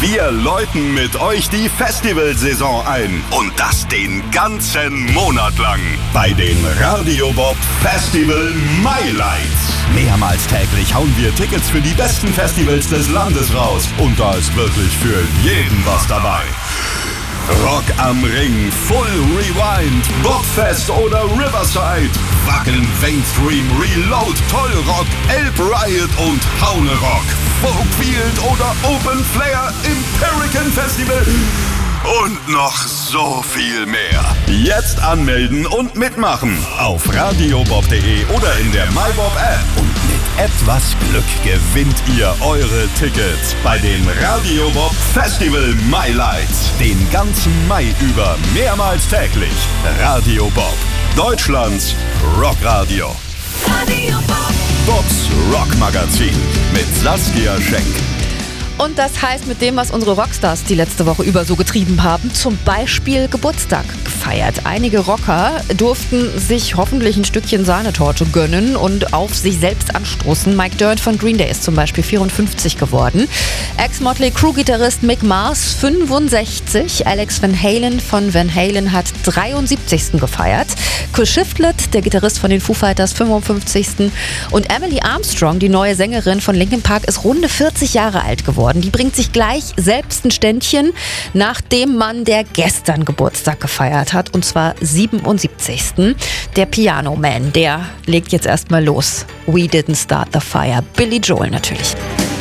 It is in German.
Wir läuten mit euch die Festivalsaison ein. Und das den ganzen Monat lang. Bei den Radio Bob Festival Highlights. Mehrmals täglich hauen wir Tickets für die besten Festivals des Landes raus. Und da ist wirklich für jeden was dabei. Rock am Ring, Full Rewind, Bobfest oder Riverside, Wacken, Mainstream, Reload, Tollrock, Elb Riot und Haune Rock, Folkfield oder Open Flair, Imperican Festival und noch so viel mehr. Jetzt anmelden und mitmachen auf radiobob.de oder in der MyBob App. Und mit etwas Glück gewinnt ihr eure Tickets bei den Radio Bob Festival Highlights. Den ganzen Mai über mehrmals täglich. Radio Bob, Deutschlands Rockradio. Radio Bob. Bobs Rockmagazin mit Saskia Schenk. Und das heißt, mit dem, was unsere Rockstars die letzte Woche über so getrieben haben, zum Beispiel Geburtstag gefeiert. Einige Rocker durften sich hoffentlich ein Stückchen Sahnetorte gönnen und auf sich selbst anstoßen. Mike Dirnt von Green Day ist zum Beispiel 54 geworden. Ex-Motley Crue-Gitarrist Mick Mars 65. Alex Van Halen von Van Halen hat 73. gefeiert. Chris Shiflett, der Gitarrist von den Foo Fighters, 55. Und Emily Armstrong, die neue Sängerin von Linkin Park, ist runde 40 Jahre alt geworden. Die bringt sich gleich selbst ein Ständchen nach dem Mann, der gestern Geburtstag gefeiert hat, und zwar 77. Der Piano Man, der legt jetzt erstmal los. We didn't start the fire. Billy Joel natürlich.